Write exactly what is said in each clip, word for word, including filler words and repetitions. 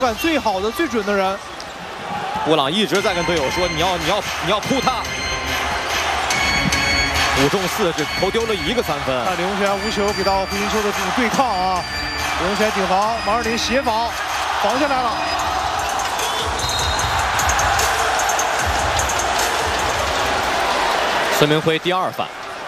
感最好的、最准的人。 布朗一直在跟队友说：“你要、你要、你要扑他。”五中四，只投丢了一个三分。 看李洪权无球给到胡金秋的这种对抗啊，李洪权顶防，王二林斜防，防下来了。 孙明辉第二犯。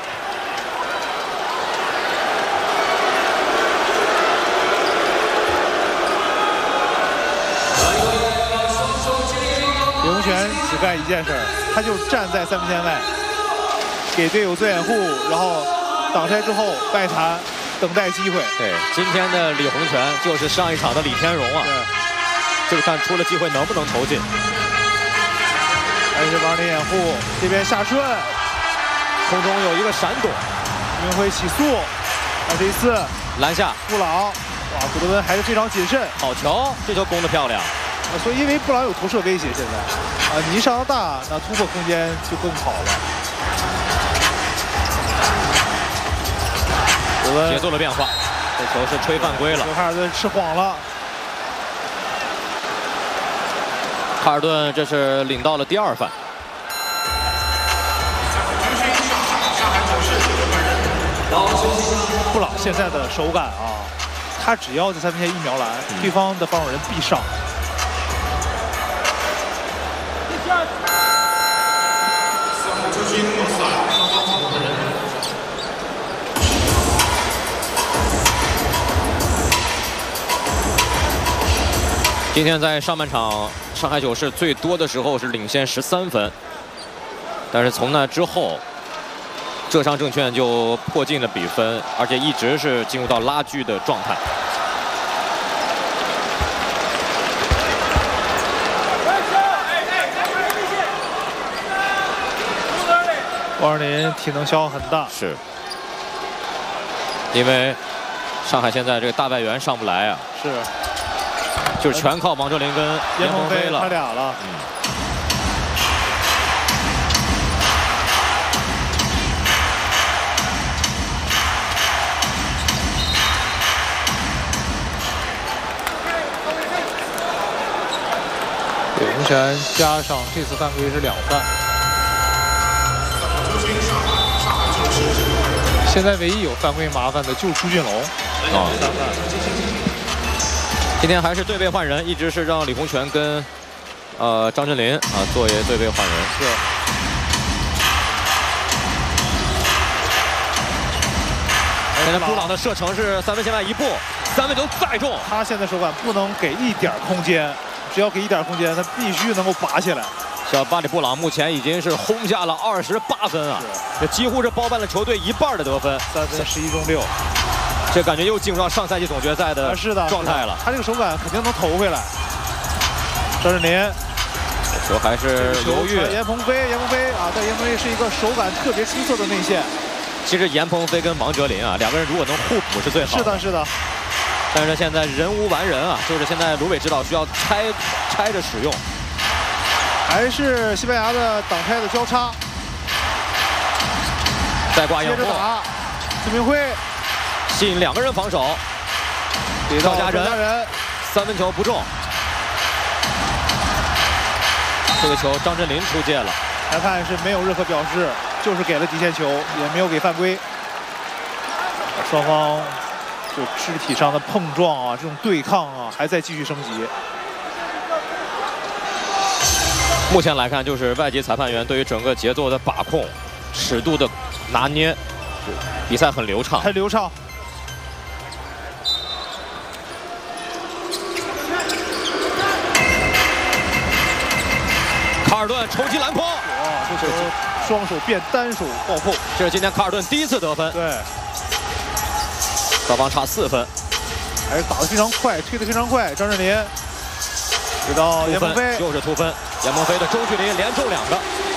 李洪权只干一件事，他就站在三分线外，给队友做掩护，然后挡拆之后外弹，等待机会。 对，今天的李洪权就是上一场的李天荣啊，就是看出了机会能不能投进。 还是王林掩护，这边下顺， 空中有一个闪躲， 明辉起速，那这一次篮下布朗，哇，古德温还是非常谨慎， 好球，这球攻得漂亮。 所以，因为布朗有投射威胁，现在啊，你一上到大，那突破空间就更好了。 节奏的变化，这球是吹犯规了。 卡尔顿吃晃了。 卡尔顿这是领到了第二犯。 布朗现在的手感啊，他只要在三分线一瞄篮，嗯、对方的防守人必上。 今天在上半场，上海九市最多的时候是领先十三分，但是从那之后，浙商证券就迫近了比分，而且一直是进入到拉锯的状态。 王二林体能消耗很大， 是，因为上海现在这个大外援上不来啊， 是， 就是全靠王哲林跟严鹏飞了， 他俩了。嗯、李洪权加上这次犯规是两犯。 现在唯一有犯规麻烦的就是朱俊龙，啊，三犯。 今天还是对位换人，一直是让李洪权跟呃张镇麟啊作为对位换人。 是。 现在布朗的射程是三分线外一步，三分球再中。 他现在手感不能给一点空间，只要给一点空间，他必须能够拔起来。 小巴里布朗目前已经是轰下了二十八分啊，这几乎是包办了球队一半的得分， 三分十一中六， 这感觉又进入到上赛季总决赛的状态了。 他这个手感肯定能投回来。张镇麟， 球还是犹豫。 严鹏飞，严鹏飞啊，但严鹏飞是一个手感特别出色的内线。 其实严鹏飞跟王哲林啊，两个人如果能互补是最好的。 是的，是的。 但是现在人无完人啊，就是现在卢伟指导需要拆拆着使用。 还是西班牙的挡拆的交叉， 再挂掩护， 孙明辉吸引两个人防守， 给到赵家人， 三分球不中。这个球张镇麟出界了， 裁判是没有任何表示，就是给了底线球，也没有给犯规。双方就肢体上的碰撞啊，这种对抗啊，还在继续升级。 目前来看，就是外籍裁判员对于整个节奏的把控、尺度的拿捏，比赛很流畅， 很流畅。 卡尔顿抽击篮筐， 哇，这球双手变单手暴扣， 这是今天卡尔顿第一次得分。 对， 双方差四分， 还是打得非常快，推得非常快。张镇麟给到严鹏飞， 又是突分。 严鹏飞的中距离连中两个。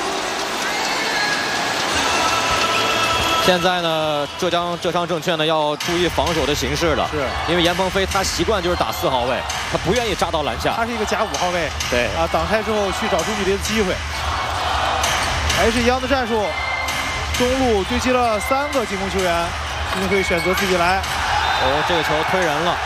现在呢，浙江浙商证券呢要注意防守的形势了， 是因为严鹏飞他习惯就是打四号位，他不愿意扎到篮下。 他是一个假五号位， 对啊，挡拆之后去找中距离的机会，还是一样的战术。中路堆积了三个进攻球员，孙明辉选择自己来。 哦，这个球推人了。